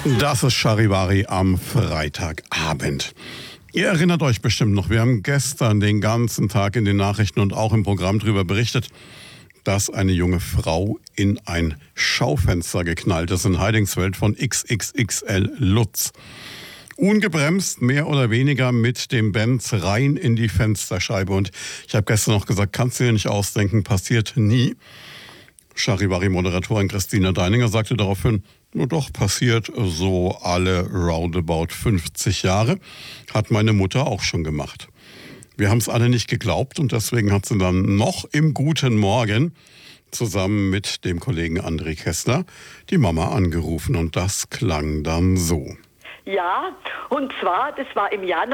Das ist Charivari am Freitagabend. Ihr erinnert euch bestimmt noch, wir haben gestern den ganzen Tag in den Nachrichten und auch im Programm darüber berichtet, dass eine junge Frau in ein Schaufenster geknallt ist in Heidingsfeld von XXXL Lutz. Ungebremst, mehr oder weniger mit dem Benz rein in die Fensterscheibe. Und ich habe gestern noch gesagt, kannst du dir nicht ausdenken, passiert nie. Charivari-Moderatorin Christina Deininger sagte daraufhin, nur doch, passiert so alle roundabout 50 Jahre. Hat meine Mutter auch schon gemacht. Wir haben es alle nicht geglaubt und deswegen hat sie dann noch im Guten Morgen zusammen mit dem Kollegen André Kessler die Mama angerufen und das klang dann so. Ja, und zwar, das war im Jahr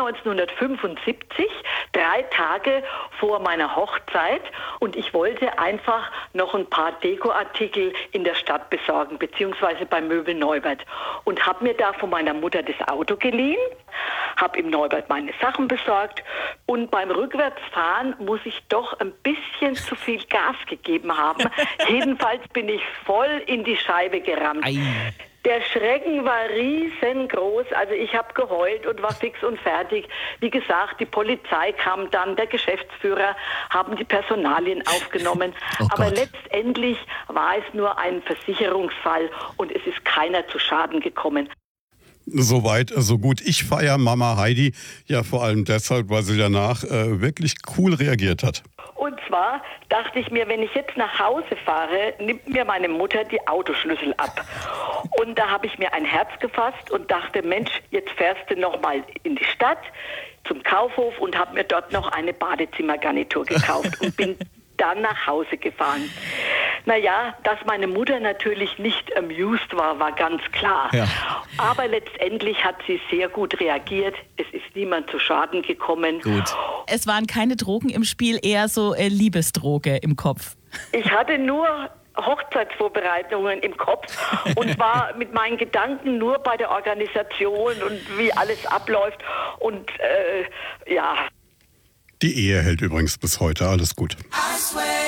1975, 3 Tage vor meiner Hochzeit und ich wollte einfach noch ein paar Dekoartikel in der Stadt besorgen, beziehungsweise bei Möbel Neubert und habe mir da von meiner Mutter das Auto geliehen, habe im Neubert meine Sachen besorgt und beim Rückwärtsfahren muss ich doch ein bisschen zu viel Gas gegeben haben. Jedenfalls bin ich voll in die Scheibe gerammt. Ei. Der Schrecken war riesengroß, also ich habe geheult und war fix und fertig. Wie gesagt, die Polizei kam dann, der Geschäftsführer haben die Personalien aufgenommen. Aber letztendlich war es nur ein Versicherungsfall und es ist keiner zu Schaden gekommen. Soweit, so gut. Ich feiere Mama Heidi ja vor allem deshalb, weil sie danach wirklich cool reagiert hat. Und zwar dachte ich mir, wenn ich jetzt nach Hause fahre, nimmt mir meine Mutter die Autoschlüssel ab. Und da habe ich mir ein Herz gefasst und dachte, Mensch, jetzt fährst du noch mal in die Stadt zum Kaufhof und habe mir dort noch eine Badezimmergarnitur gekauft und bin dann nach Hause gefahren. Naja, dass meine Mutter natürlich nicht amused war, war ganz klar. Ja. Aber letztendlich hat sie sehr gut reagiert. Es ist niemand zu Schaden gekommen. Gut. Es waren keine Drogen im Spiel, eher so Liebesdroge im Kopf. Ich hatte nur Hochzeitsvorbereitungen im Kopf und war mit meinen Gedanken nur bei der Organisation und wie alles abläuft. Und ja. Die Ehe hält übrigens bis heute. Alles gut.